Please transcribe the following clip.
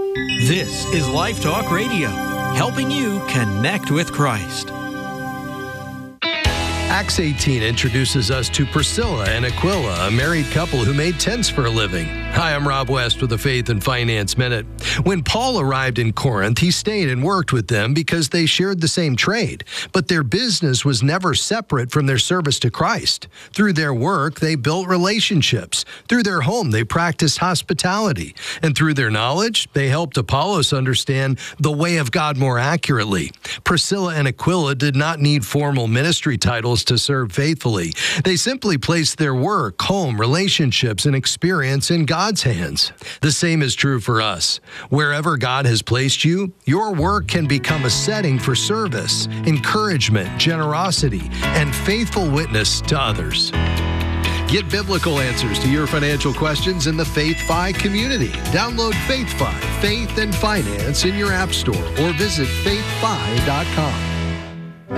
This is Life Talk Radio, helping you connect with Christ. Acts 18 introduces us to Priscilla and Aquila, a married couple who made tents for a living. Hi, I'm Rob West with the Faith and Finance Minute. When Paul arrived in Corinth, he stayed and worked with them because they shared the same trade. But their business was never separate from their service to Christ. Through their work, they built relationships. Through their home, they practiced hospitality. And through their knowledge, they helped Apollos understand the way of God more accurately. Priscilla and Aquila did not need formal ministry titles to serve faithfully. They simply placed their work, home, relationships, and experience in God's hands. The same is true for us. Wherever God has placed you, your work can become a setting for service, encouragement, generosity, and faithful witness to others. Get biblical answers to your financial questions in the FaithFi community. Download FaithFi, Faith and Finance in your app store or visit faithfi.com.